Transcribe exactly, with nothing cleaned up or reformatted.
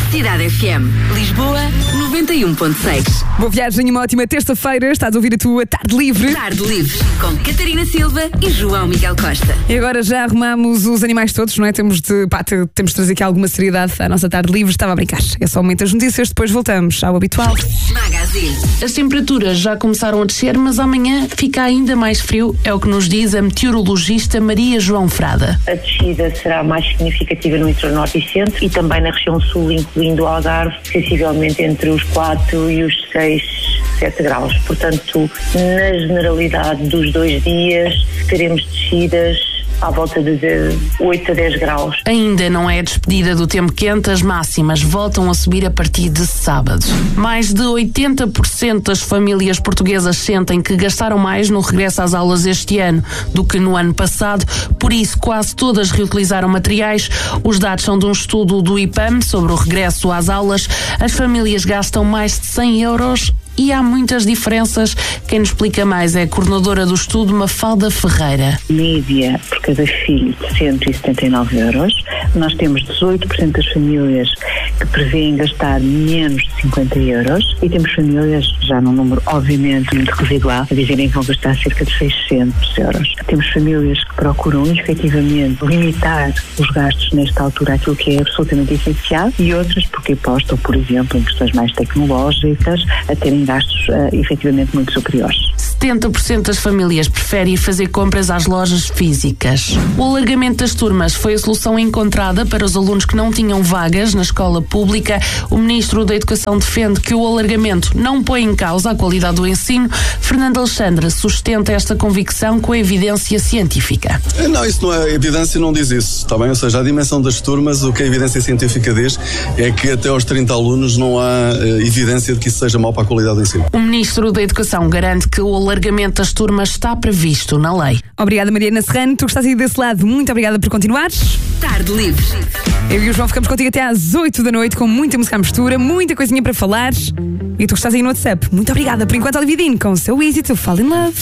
Cidade F M. Lisboa, noventa e um ponto seis. Boa viagem e uma ótima terça-feira. Estás a ouvir a tua Tarde Livre. Tarde Livre, com Catarina Silva e João Miguel Costa. E agora já arrumamos os animais todos, não é? Temos de, pá, temos de trazer aqui alguma seriedade à nossa Tarde Livre. Estava a brincar. É só muitas notícias, depois voltamos ao habitual. Magazine. As temperaturas já começaram a descer, mas amanhã fica ainda mais frio, é o que nos diz a meteorologista Maria João Frada. A descida será mais significativa no interior norte e centro e também na região sul, incluindo o Algarve, sensivelmente entre os quatro e os seis, sete graus. Portanto, na generalidade dos dois dias, teremos descidas à volta de oito a dez graus. Ainda não é a despedida do tempo quente, as máximas voltam a subir a partir de sábado. Mais de oitenta por cento das famílias portuguesas sentem que gastaram mais no regresso às aulas este ano do que no ano passado, por isso quase todas reutilizaram materiais. Os dados são de um estudo do I P A M sobre o regresso às aulas. As famílias gastam mais de cem euros e há muitas diferenças. Quem nos explica mais é a coordenadora do estudo, Mafalda Ferreira. Média por cada filho de cento e setenta e nove euros. Nós temos dezoito por cento das famílias que prevêem gastar menos de cinquenta euros e temos famílias, já num número obviamente muito residual, a dizerem que vão gastar cerca de seiscentos euros. Temos famílias que procuram efetivamente limitar os gastos nesta altura àquilo que é absolutamente essencial e outras porque apostam, por exemplo, em questões mais tecnológicas, a terem gastos uh, efetivamente muito superiores. setenta por cento das famílias preferem fazer compras às lojas físicas. O alargamento das turmas foi a solução encontrada para os alunos que não tinham vagas na escola pública. O Ministro da Educação defende que o alargamento não põe em causa a qualidade do ensino. Fernando Alexandre sustenta esta convicção com a evidência científica. Não, isso não é, a evidência não diz isso, está bem? Ou seja, a dimensão das turmas, o que a evidência científica diz é que até aos trinta alunos não há uh, evidência de que isso seja mau para a qualidade do ensino. O Ministro da Educação garante que o alargamento das turmas está previsto na lei. Obrigada, Mariana Serrano. Tu que estás aí desse lado, muito obrigada por continuares. Tarde Livre. Eu e o João ficamos contigo até às oito da noite com muita música à mistura, muita coisinha para falar. E tu que estás aí no WhatsApp, muito obrigada. Por enquanto, Olivia Dean com o seu Easy to Fall in Love.